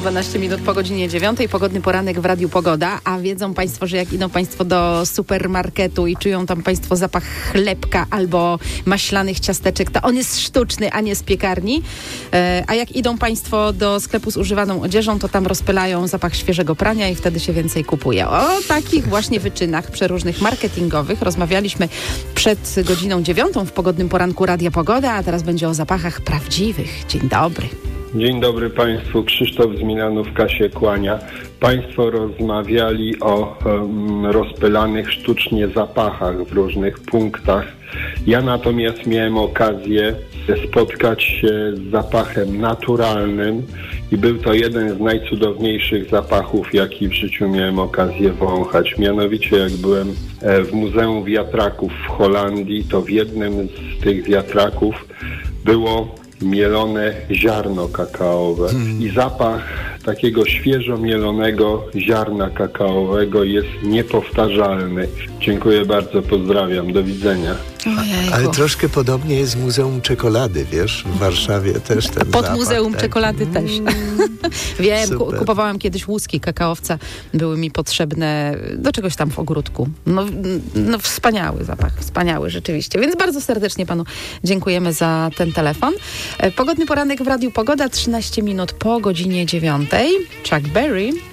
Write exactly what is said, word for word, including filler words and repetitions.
dwanaście minut po godzinie dziewiątej. Pogodny poranek w Radiu Pogoda. A wiedzą Państwo, że jak idą Państwo do supermarketu i czują tam Państwo zapach chlebka albo maślanych ciasteczek, to on jest sztuczny, a nie z piekarni. E, a jak idą Państwo do sklepu z używaną odzieżą, to tam rozpylają zapach świeżego prania i wtedy się więcej kupuje. O takich właśnie wyczynach przeróżnych marketingowych rozmawialiśmy przed godziną dziewiątą w Pogodnym Poranku Radia Pogoda, a teraz będzie o zapachach prawdziwych. Dzień dobry. Dzień dobry Państwu, Krzysztof z Milanówka się kłania. Państwo rozmawiali o um, rozpylanych sztucznie zapachach w różnych punktach. Ja natomiast miałem okazję spotkać się z zapachem naturalnym i był to jeden z najcudowniejszych zapachów, jaki w życiu miałem okazję wąchać. Mianowicie jak byłem w Muzeum Wiatraków w Holandii, to w jednym z tych wiatraków było mielone ziarno kakaowe i zapach takiego świeżo mielonego ziarna kakaowego jest niepowtarzalny. Dziękuję bardzo, pozdrawiam, do widzenia. Ojejku. Ale troszkę podobnie jest w Muzeum Czekolady, wiesz, w Warszawie też ten Pod zapach, Muzeum tak? Czekolady też. Wiem, ku, Super. kupowałam kiedyś łuski kakaowca. Były mi potrzebne do czegoś tam w ogródku. No, no wspaniały zapach, wspaniały rzeczywiście. Więc bardzo serdecznie Panu dziękujemy za ten telefon. Pogodny poranek w Radiu Pogoda, trzynaście minut po godzinie dziewiątej. Chuck Berry.